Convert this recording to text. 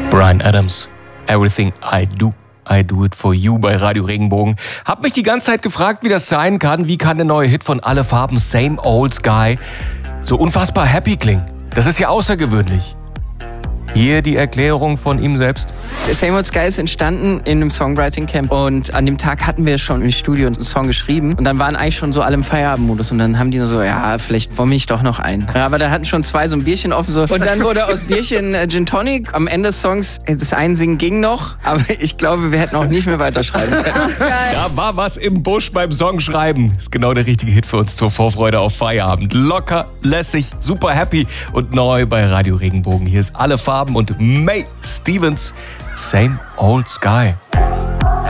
Bryan Adams, Everything I Do It For You bei Radio Regenbogen. Hab mich die ganze Zeit gefragt, wie das sein kann. Wie kann der neue Hit von Alle Farben, Same Old Sky, so unfassbar happy klingen? Das ist ja außergewöhnlich. Hier die Erklärung von ihm selbst. Same Old Sky ist entstanden in einem Songwriting Camp und an dem Tag hatten wir schon im Studio einen Song geschrieben und dann waren eigentlich schon so alle im Feierabendmodus und dann haben die so, ja, vielleicht bombe ich doch noch ein. Ja, aber da hatten schon zwei so ein Bierchen offen so und dann wurde aus Bierchen Gin Tonic. Am Ende des Songs, das Einsingen ging noch, aber ich glaube, wir hätten auch nicht mehr weiterschreiben können. Da war was im Busch beim Songschreiben. Ist genau der richtige Hit für uns zur Vorfreude auf Feierabend. Locker, lässig, super happy und neu bei Radio Regenbogen. Hier ist Alle Farben und May Stevens, Same Old Sky.